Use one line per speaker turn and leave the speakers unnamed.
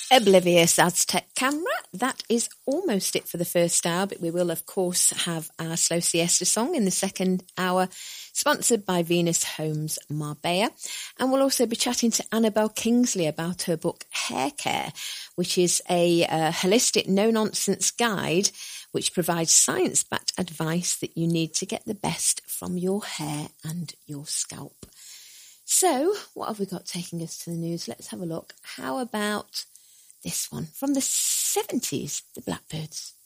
Oblivious Aztec Camera. That is almost it for the first hour, but we will, of course, have our Slow Siesta song in the second hour, sponsored by Venus Homes Marbella. And we'll also be chatting to Annabelle Kingsley about her book Hair Care, which is a holistic, no-nonsense guide which provides science-backed advice that you need to get the best from your hair and your scalp. So, what have we got taking us to the news? Let's have a look. How about this one from the 70s, the Blackbirds?